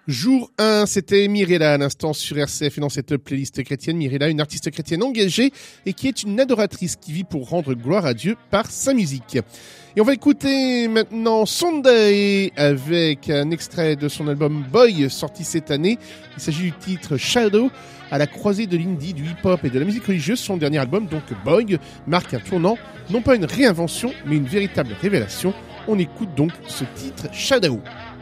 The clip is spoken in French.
Jour 1, c'était Mirella à l'instant sur RCF et dans cette playlist chrétienne. Mirella, une artiste chrétienne engagée et qui est une adoratrice qui vit pour rendre gloire à Dieu par sa musique. Et on va écouter maintenant Sunday avec un extrait de son album Boy sorti cette année. Il s'agit du titre Shadow. À la croisée de l'indie, du hip-hop et de la musique religieuse, son dernier album, donc Boy, marque un tournant, non pas une réinvention, mais une véritable révélation. On écoute donc ce titre Shadow.